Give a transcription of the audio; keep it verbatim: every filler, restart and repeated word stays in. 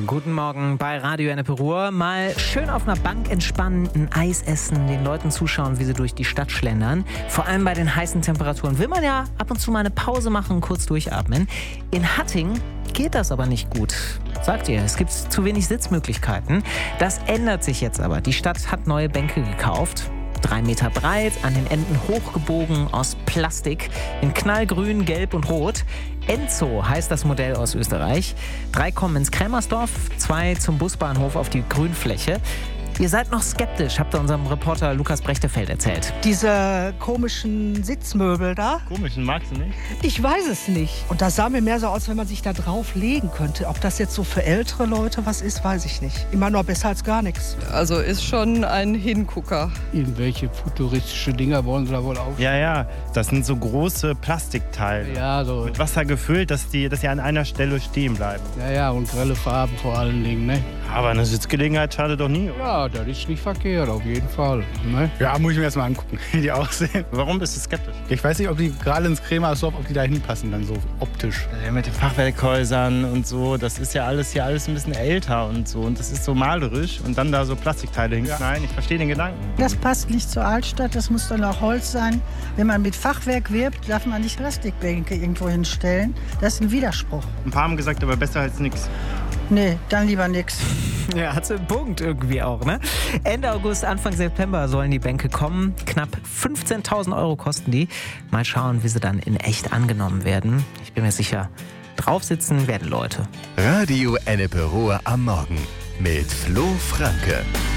Guten Morgen bei Radio Ennepe Ruhr. Mal schön auf einer Bank entspannen, ein Eis essen, den Leuten zuschauen, wie sie durch die Stadt schlendern. Vor allem bei den heißen Temperaturen will man ja ab und zu mal eine Pause machen, kurz durchatmen. In Hattingen geht das aber nicht gut. Sagt ihr, es gibt zu wenig Sitzmöglichkeiten. Das ändert sich jetzt aber. Die Stadt hat neue Bänke gekauft. Drei Meter breit, an den Enden hochgebogen aus Plastik, in knallgrün, gelb und rot. Enzo heißt das Modell aus Österreich. Drei kommen ins Krämersdorf, zwei zum Busbahnhof auf die Grünfläche. Ihr seid noch skeptisch, habt ihr unserem Reporter Lukas Brechtefeld erzählt. Diese komischen Sitzmöbel da? Komischen, magst du nicht? Ich weiß es nicht. Und das sah mir mehr so aus, wenn man sich da drauf legen könnte. Ob das jetzt so für ältere Leute was ist, weiß ich nicht. Immer noch besser als gar nichts. Also ist schon ein Hingucker. Irgendwelche futuristische Dinger wollen sie da wohl auf. Ja, ja, das sind so große Plastikteile. Ja, so. Mit Wasser gefüllt, dass die, dass die an einer Stelle stehen bleiben. Ja, ja, und grelle Farben vor allen Dingen, ne? Aber eine Sitzgelegenheit schadet doch nie, oder? Ja, das ist nicht verkehrt, auf jeden Fall. Ne? Ja, muss ich mir erst mal angucken, wie die aussehen. Warum bist du skeptisch? Ich weiß nicht, ob die gerade ins Krämersdorf, ob die da hinpassen, dann so optisch. Ja, mit den Fachwerkhäusern und so, das ist ja alles hier alles ein bisschen älter und so. Und das ist so malerisch und dann da so Plastikteile hinknallen. Ich verstehe den Gedanken. Das passt nicht zur Altstadt, das muss dann auch Holz sein. Wenn man mit Fachwerk wirbt, darf man nicht Plastikbänke irgendwo hinstellen. Das ist ein Widerspruch. Ein paar haben gesagt, aber besser als nichts. Nee, dann lieber nix. Ja, hat so einen Punkt irgendwie auch, ne? Ende August, Anfang September sollen die Bänke kommen. Knapp fünfzehntausend Euro kosten die. Mal schauen, wie sie dann in echt angenommen werden. Ich bin mir sicher, drauf sitzen werden Leute. Radio Ennepe Ruhr am Morgen mit Flo Franke.